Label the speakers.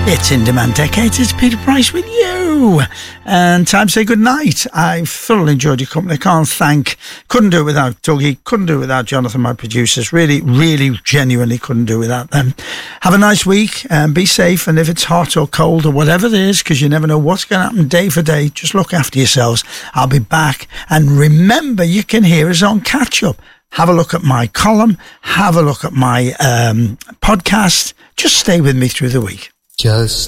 Speaker 1: It's In Demand Decades. It's Peter Price with you. And time to say good night. I've thoroughly enjoyed your company. Couldn't do it without Dougie, couldn't do it without Jonathan, my producers. Really, genuinely couldn't do it without them. Have a nice week and be safe. And if it's hot or cold or whatever it is, because you never know what's going to happen day for day, just look after yourselves. I'll be back. And remember, you can hear us on Catch Up. Have a look at my column. Have a look at my podcast. Just stay with me through the week.
Speaker 2: Just